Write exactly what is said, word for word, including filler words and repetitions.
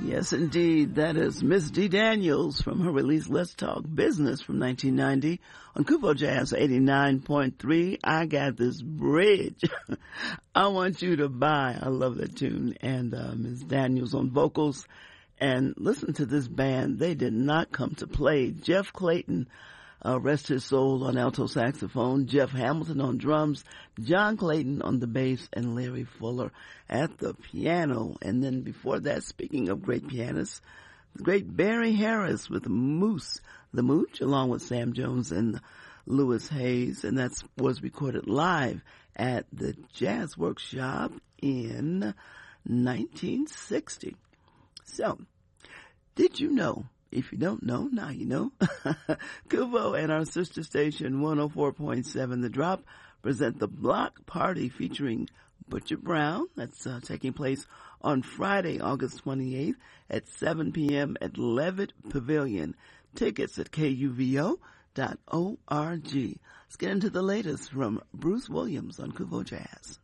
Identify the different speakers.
Speaker 1: Yes, indeed. That is Miss Dee Daniels from her release Let's Talk Business from nineteen ninety on Kupo Jazz eighty-nine point three. I Got This Bridge. I Want You to Buy. I love that tune. And uh, Miss Daniels on vocals. And listen to this band. They did not come to play. Jeff Clayton, uh, rest his soul, on alto saxophone. Jeff Hamilton on drums. John Clayton on the bass. And Larry Fuller at the piano. And then before that, speaking of great pianists, the great Barry Harris with Moose the Mooch, along with Sam Jones and Louis Hayes. And that was recorded live at the Jazz Workshop in nineteen sixty. So, did you know? If you don't know, now you know. Kupo and our sister station one oh four point seven The Drop present the Block Party featuring Butcher Brown. That's uh, taking place on Friday, August twenty-eighth at seven p.m. at Levitt Pavilion. Tickets at K U V O dot org. Let's get into the latest from Bruce Williams on Kupo Jazz.